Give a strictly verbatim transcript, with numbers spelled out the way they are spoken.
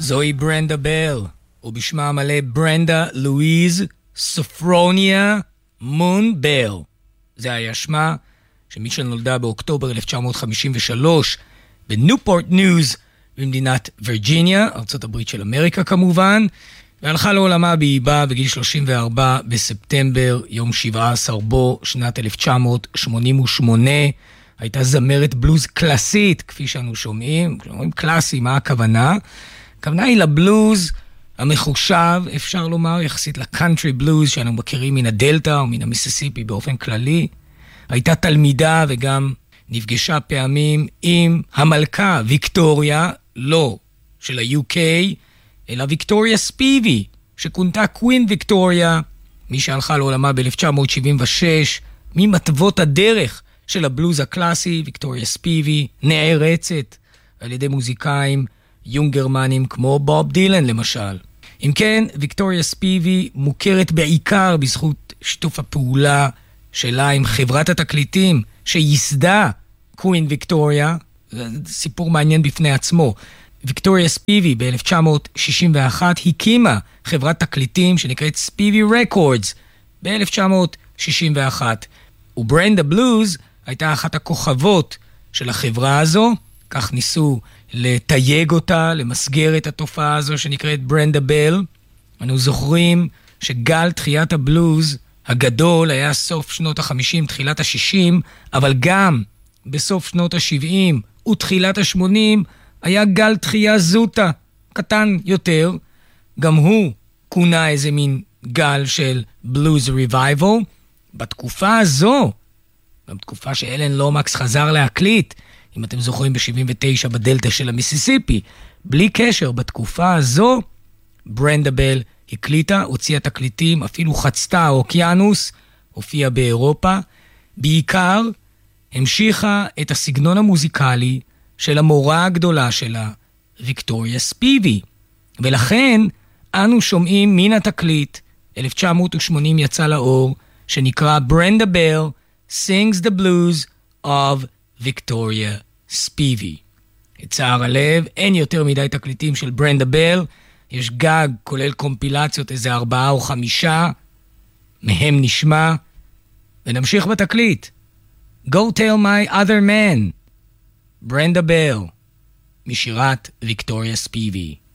זוהי ברנדה בל, ובשמה המלא ברנדה לואיז סופרוניה מון בל. זה היה שמה שמישל נולדה באוקטובר אלף תשע מאות חמישים ושלוש בניופורט ניוז במדינת וירג'יניה, ארצות הברית של אמריקה כמובן, והלכה לעולמה באיבה בגיל שלושים וארבע בספטמבר, יום שבעה עשר בו, שנת אלף תשע מאות שמונים ושמונה. הייתה זמרת בלוז קלאסית, כפי שאנו שומעים. אומרים קלאסי, מה הכוונה? הכוונה היא לבלוז המחושב, אפשר לומר, יחסית לקאנטרי בלוז שאנו מכירים מן הדלטה או מן המיסיסיפי באופן כללי. הייתה תלמידה וגם נפגשה פעמים עם המלכה ויקטוריה, לא של ה-יו קיי, אלא ויקטוריה ספיבי, שכונתה קווין ויקטוריה, מי שהלכה לעולמה ב-אלף תשע מאות שבעים ושש, ממטבות הדרך של הבלוז הקלאסי. ויקטוריה ספיבי נערצת על ידי מוזיקאים יונגרמנים כמו בוב דילן למשל. אם כן, ויקטוריה ספיבי מוכרת בעיקר בזכות שיתוף הפעולה שלה עם חברת התקליטים שייסדה קווין ויקטוריה. זה סיפור מעניין בפני עצמו. ויקטוריה ספיבי ב-אלף תשע מאות שישים ואחת הקימה חברת תקליטים שנקראת ספיבי רקורדס ב-אלף תשע מאות שישים ואחת, וברנדה בלוז הייתה אחת הכוכבות של החברה הזו. כך ניסו לתייג אותה, למסגר את התופעה הזו שנקראת ברנדה בל. אנו זוכרים שגל תחיית הבלוז הגדול היה סוף שנות ה-חמישים, תחילת ה-שישים, אבל גם בסוף שנות ה-שבעים ותחילת ה-שמונים היה גל תחייה זוטה, קטן יותר. גם הוא כונה איזה מין גל של בלוז ריבייבל. בתקופה הזו, גם תקופה שאלן לומקס חזר להקליט, אם אתם זוכרים ב-שבעים ותשע בדלטה של המיסיסיפי, בלי קשר, בתקופה הזו ברנדה בל הקליטה, הוציאה תקליטים, אפילו חצתה האוקיינוס, הופיעה באירופה. בעיקר המשיכה את הסגנון המוזיקלי של המורה הגדולה שלה, ויקטוריה ספיבי. ולכן אנו שומעים מן התקליט, אלף תשע מאות ושמונים יצא לאור, שנקרא ברנדה בל sings the blues of ויקטוריה ספיבי. לצער הלב, אין יותר מדי תקליטים של ברנדה בל. יש גג, כולל קומפילציות, איזה ארבעה או חמישה. מהם נשמע, ונמשיך בתקליט. Go tell my other man, ברנדה בל, משירת ויקטוריה ספיבי.